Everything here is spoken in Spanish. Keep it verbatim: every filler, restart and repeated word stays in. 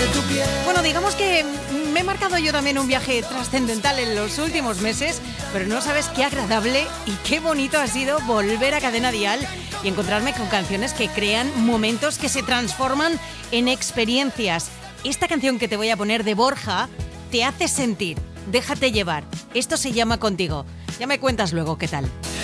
tu piel. Bueno, digamos que me he marcado yo también un viaje trascendental en los últimos meses, pero no sabes qué agradable y qué bonito ha sido volver a Cadena Dial y encontrarme con canciones que crean momentos que se transforman en experiencias. Esta canción que te voy a poner de Borja te hace sentir, déjate llevar. Esto se llama Contigo. Ya me cuentas luego qué tal.